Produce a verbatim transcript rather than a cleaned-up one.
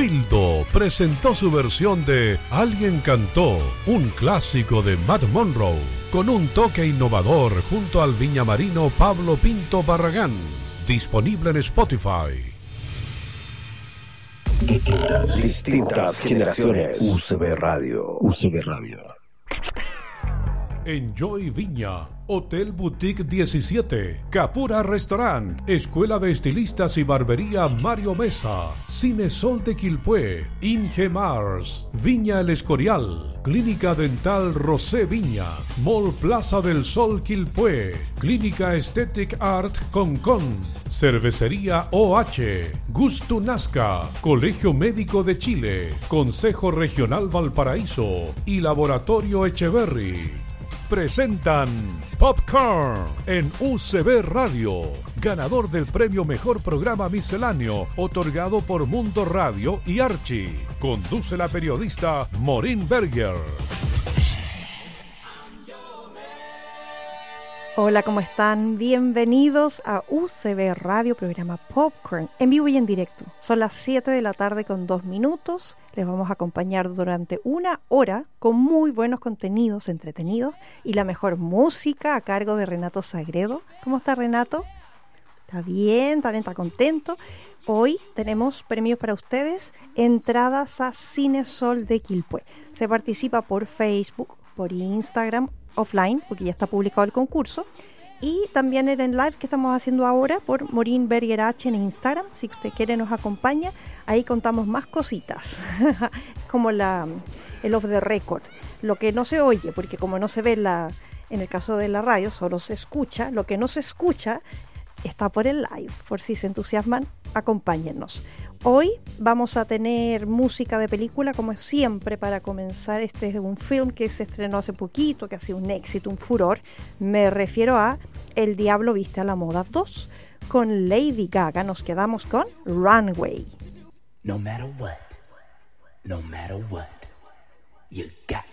Gildo presentó su versión de Alguien cantó, un clásico de Matt Monro, con un toque innovador junto al viñamarino Pablo Pinto Barragán, disponible en Spotify. Distintas, distintas generaciones. U C B Radio. U C B Radio. Enjoy Viña, Hotel Boutique diecisiete, Capura Restaurant, Escuela de Estilistas y Barbería Mario Mesa, Cine Sol de Quilpué, Inge Mars, Viña El Escorial, Clínica Dental Rosé Viña, Mall Plaza del Sol Quilpué, Clínica Aesthetic Art Concon, Cervecería O H, Gusto Nazca, Colegio Médico de Chile, Consejo Regional Valparaíso y Laboratorio Echeverry. Presentan Popcorn en U C B Radio, ganador del premio Mejor Programa Misceláneo, otorgado por Mundo Radio y Archie. Conduce la periodista Maureen Berger. Hola, ¿cómo están? Bienvenidos a U C B Radio, programa Popcorn, en vivo y en directo. Son las siete de la tarde con dos minutos. Les vamos a acompañar durante una hora con muy buenos contenidos entretenidos y la mejor música a cargo de Renato Sagredo. ¿Cómo está Renato? ¿Está bien? ¿También está contento? Hoy tenemos premios para ustedes, entradas a Cine Sol de Quilpué. Se participa por Facebook, por Instagram, offline, porque ya está publicado el concurso, y también en el live que estamos haciendo ahora por Maureen Berger H en Instagram. Si usted quiere nos acompaña, ahí contamos más cositas como la, el off the record, lo que no se oye, porque como no se ve la, en el caso de la radio solo se escucha, lo que no se escucha está por el live. Por si se entusiasman, acompáñennos. Hoy vamos a tener música de película, como siempre, para comenzar. Este es un film que se estrenó hace poquito, que ha sido un éxito, un furor. Me refiero a El Diablo Viste a la Moda dos, con Lady Gaga. Nos quedamos con Runway. No matter what, no matter what, you got